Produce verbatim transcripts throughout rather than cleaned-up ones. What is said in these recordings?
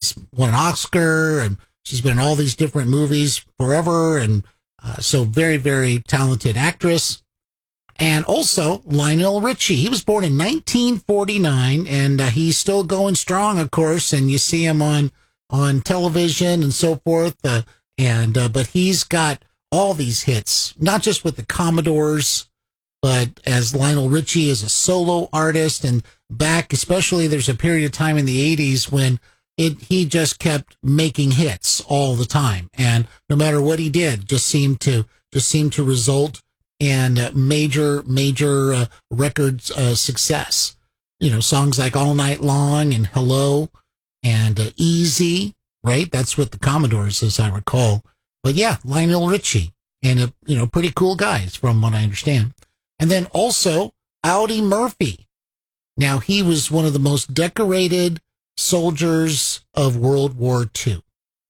She's won an Oscar, and she's been in all these different movies forever. And uh, so very, very talented actress. And also Lionel Richie. He was born in nineteen forty-nine, and uh, he's still going strong, of course. And you see him on on television and so forth. Uh, and uh, but he's got all these hits, not just with the Commodores, but as Lionel Richie is a solo artist. And back, especially, there's a period of time in the eighties when it he just kept making hits all the time, and no matter what he did, just seemed to just seemed to result in uh, major major uh, record uh, success. You know, songs like All Night Long and Hello and uh, Easy, right? That's what the Commodores, as I recall. But yeah, Lionel Richie, and a you know pretty cool guys from what I understand. And then also Audie Murphy. Now, he was one of the most decorated soldiers of World War Two,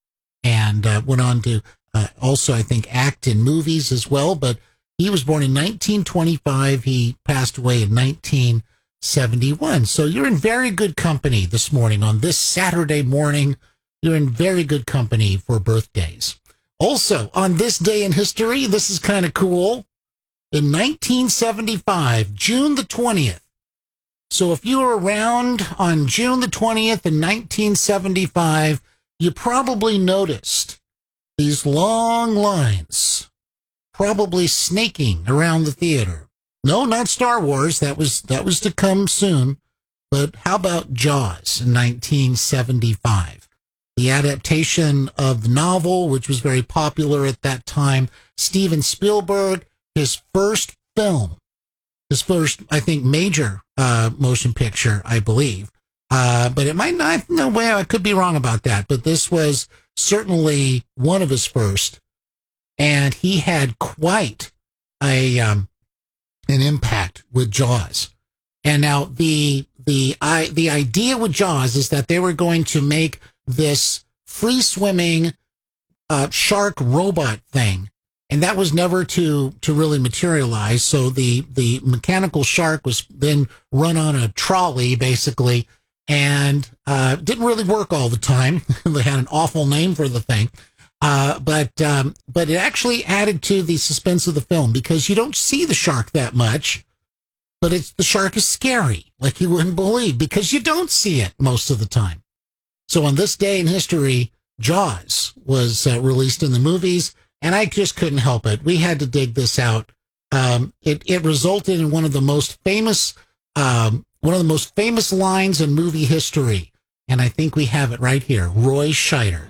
and uh, went on to uh, also, I think, act in movies as well. But he was born in nineteen twenty-five. He passed away in nineteen seventy-one. So you're in very good company this morning on this Saturday morning. You're in very good company for birthdays. Also, on this day in history, this is kind of cool. In nineteen seventy-five, June the twentieth. So if you were around on June the twentieth in nineteen seventy-five, you probably noticed these long lines probably snaking around the theater. No, not Star Wars. That was that was to come soon. But how about Jaws in nineteen seventy-five? The adaptation of the novel, which was very popular at that time. Steven Spielberg, his first film, his first, I think, major uh, motion picture, I believe. Uh, but it might not, no way, I could be wrong about that. But this was certainly one of his first. And he had quite a um, an impact with Jaws. And now the the I, the idea with Jaws is that they were going to make this free swimming uh, shark robot thing, and that was never to to really materialize. So the the mechanical shark was then run on a trolley, basically, and uh, didn't really work all the time. They had an awful name for the thing. Uh, but um, but it actually added to the suspense of the film, because you don't see the shark that much, but it's the shark is scary, like you wouldn't believe, because you don't see it most of the time. So on this day in history, Jaws was uh, released in the movies, and I just couldn't help it. We had to dig this out. Um, it it resulted in one of the most famous um, one of the most famous lines in movie history, and I think we have it right here. Roy Scheider.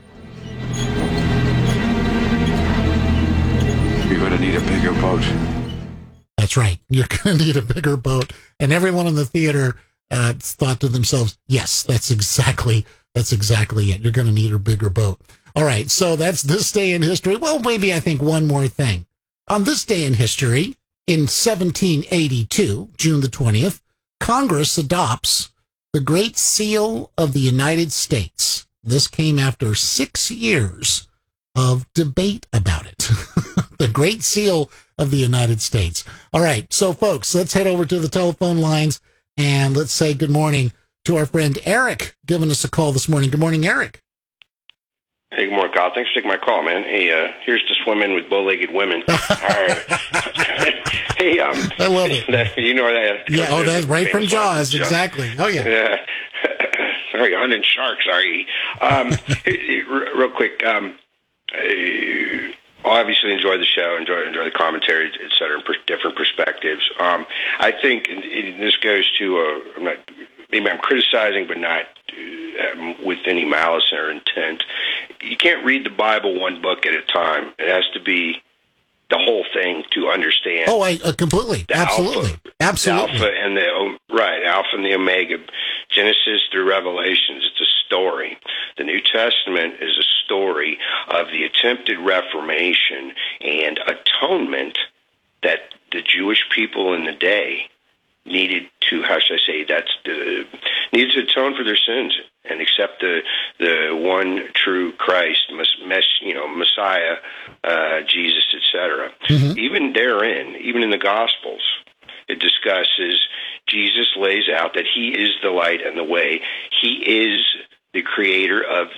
You're going to need a bigger boat. That's right. You're going to need a bigger boat. And everyone in the theater uh, thought to themselves, yes, that's exactly, that's exactly it. You're going to need a bigger boat. All right. So that's this day in history. Well, maybe I think one more thing. On this day in history, in seventeen eighty-two, June the twentieth, Congress adopts the Great Seal of the United States. This came after six years of debate about it. The Great Seal of the United States. All right. So, folks, let's head over to the telephone lines and let's say good morning to our friend Eric giving us a call this morning. Good morning, Eric. Hey, good morning, Kyle. Thanks for taking my call, man. Hey, uh, here's to swimming with bow-legged women. All right. Hey, um, I love it. That, you know that. Yeah. Oh, that's right from Jaws. Exactly. Oh, yeah. Yeah. Sorry, hunting sharks. Sorry. Um, real quick. Um, I obviously enjoy the show, enjoy enjoy the commentary, et cetera, and per, different perspectives. Um, I think and, and this goes to uh, I'm not maybe I'm criticizing, but not um, with any malice or intent. You can't read the Bible one book at a time. It has to be the whole thing to understand. Oh, I uh, completely, absolutely, alpha, absolutely. The alpha and the right, alpha and the omega, Genesis through Revelations. It's a story. The New Testament is a story of the attempted Reformation and atonement that the Jewish people in the day needed to, how should I say, that's the needed to atone for their sins and accept the the one true Christ, mes, you know, Messiah, uh, Jesus, et cetera. Mm-hmm. Even therein, even in the Gospels, it discusses Jesus lays out that he is the light and the way. He is the creator of